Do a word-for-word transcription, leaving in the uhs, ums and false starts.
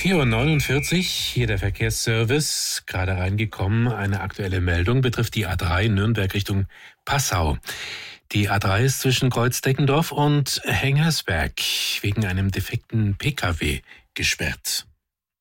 vier Uhr neunundvierzig, hier der Verkehrsservice, gerade reingekommen. Eine aktuelle Meldung betrifft die A drei Nürnberg Richtung Passau. Die A drei ist zwischen Kreuz-Deckendorf und Hengersberg wegen einem defekten P K W gesperrt.